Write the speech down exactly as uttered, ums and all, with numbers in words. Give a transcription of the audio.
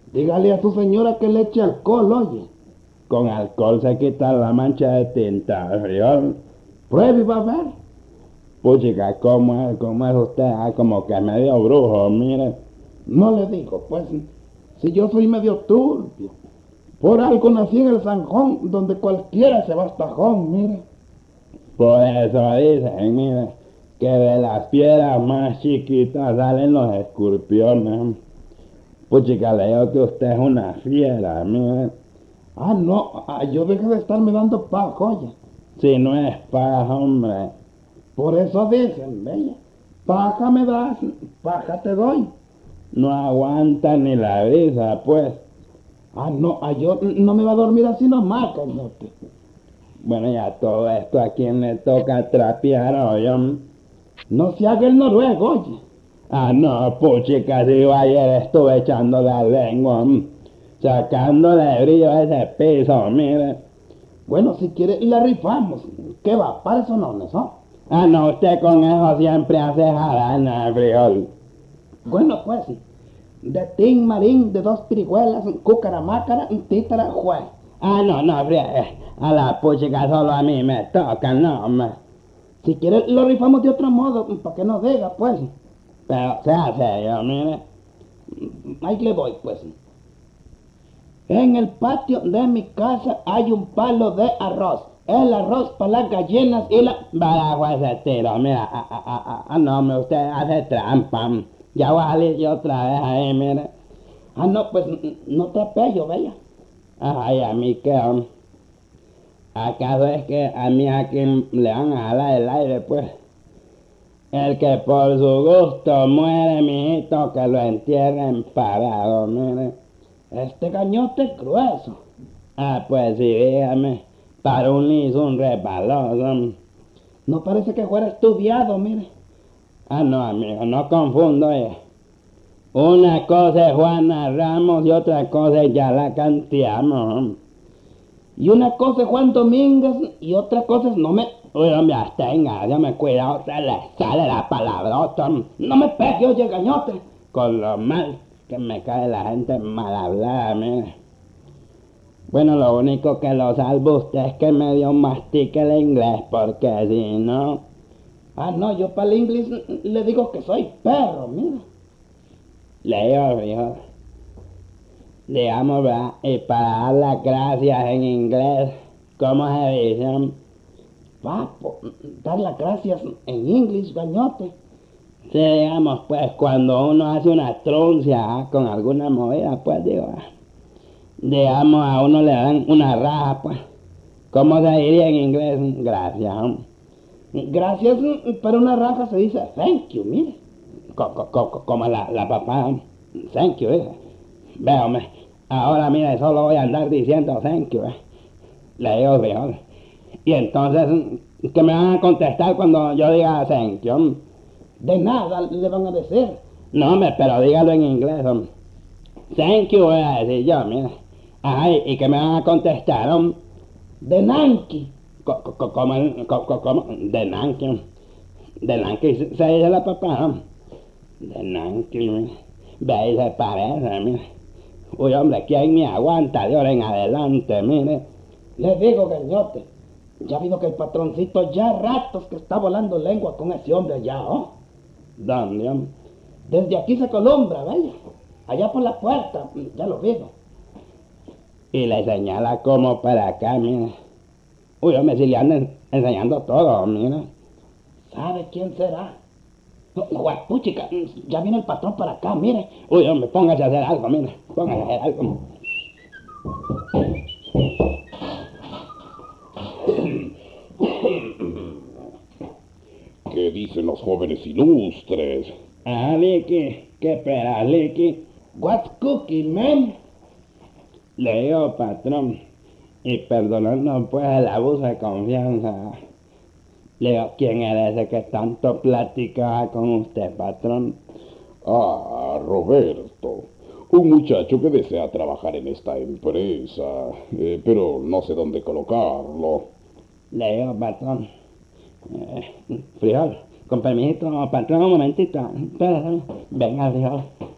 Dígale a su señora que le eche alcohol, oye. Con alcohol se quita la mancha de tinta, frijol. Pruebe y va a ver. Puchica, ¿cómo es, cómo es usted? Ah, como que medio brujo, mire. No le digo, pues, si yo soy medio turbio. Por algo nací en el Zanjón, donde cualquiera se va hasta jón, mire. Por eso dicen, mire, que de las piedras más chiquitas salen los escorpiones. Puchica, le digo que usted es una fiera, mire. Ah, no, ah, yo dejé de estarme dando paja, oye. Si no es paja, hombre. Por eso dicen, bella, paja me das, paja te doy. No aguanta ni la brisa, pues. Ah, no, ah, yo no me va a dormir así nomás, coñote. Bueno, ya todo esto, ¿a quién le toca trapear, oye? No se haga el noruego, oye. Ah, no, puchica, si yo ayer estuve echando la lengua, sacándole brillo a ese piso, mire. Bueno, si quiere, la rifamos. ¿Qué va? Para eso no, ¿no? Ah, no, usted con eso siempre hace jarana, frijol. Bueno, pues, de tin marín, de dos pirihuelas, cúcara mácara, títara, juez. Ah, no, no, frijol, a la puchica solo a mí me toca, no, hombre. Si quiere, lo rifamos de otro modo, para que no diga, pues. Pero sea serio, mire. Ahí le voy, pues. En el patio de mi casa hay un palo de arroz. El arroz para las gallinas y la... Barajo ese tiro, mira, ah, ah, ah, ah, no, me usted hace trampa. Ya voy a salir yo otra vez ahí, mire. Ah, no, pues, no trapeo, bella. Ay, a mí qué, hombre. ¿Acaso es que a mí a quien le van a jalar el aire, pues? El que por su gusto muere, mijito, que lo entierren parado, mire. Este gañote es grueso. Ah, pues sí, dígame. Para un liso, un resbaloso. No parece que fuera estudiado, mire. Ah, no, amigo, no confundo, eh. Una cosa es Juana Ramos y otra cosa es ya la canteamos. Y una cosa es Juan Domínguez y otra cosa es no me... Uy, hombre, tenga, yo me cuidado, se le sale la palabrota. No me pegue, oye, gañote. Con lo mal que me cae la gente mal hablada, mire. Bueno, lo único que lo salvo usted es que medio mastique el inglés, porque si no... Ah, no, yo para el inglés le digo que soy perro, mira. Le digo, hijo, digamos, ¿verdad? Y para dar las gracias en inglés, ¿cómo se dice? Papo, dar las gracias en inglés, gañote. Sí, digamos, pues, cuando uno hace una truncia ¿eh? con alguna movida, pues, digo, digamos, a uno le dan una raja, pues. ¿Cómo se diría en inglés? Gracias, ¿eh? Gracias, para una raja se dice thank you, mire. Co co como la, la papá, thank you, ¿eh? Véame, ahora mire, solo voy a andar diciendo thank you, ¿eh? Le digo, mejor. Y entonces, ¿qué me van a contestar cuando yo diga thank you? De nada le van a decir. No, hombre, pero dígalo en inglés, hombre. Thank you voy a decir yo, mira. Ay, ¿y qué me van a contestar, hombre? De Nanki. Co co ¿Cómo? Co ¿Cómo? De Nanki. De Nanki se dice la papá, hombre. De Nanki, mira. Ve y se parece, mira. Uy, hombre, ¿quién me aguanta de ahora en adelante, mire? Le digo, gañote, ya vino que el patroncito ya ratos que está volando lengua con ese hombre allá, ¿oh? ¿Dónde, hombre? Desde aquí se columbra, vaya. Allá por la puerta, ya lo veo. Y le señala como para acá, mira. Uy, hombre, si le andan enseñando todo, mira. ¿Sabe quién será? No, guapuchica, ya viene el patrón para acá, mire. Uy, hombre, póngase a hacer algo, mire. Póngase a hacer algo. ¿Qué dicen los jóvenes ilustres? Ah, Licky, ¿qué espera, Licky? What's cooking, man? Le digo, patrón, y perdonando pues el abuso de confianza, le digo, ¿quién era ese que tanto platicaba con usted, patrón? Ah, Roberto, un muchacho que desea trabajar en esta empresa, eh, pero no sé dónde colocarlo. Le digo, patrón, eh, frijol, con permiso, patrón, un momentito, espérate, venga, frijol.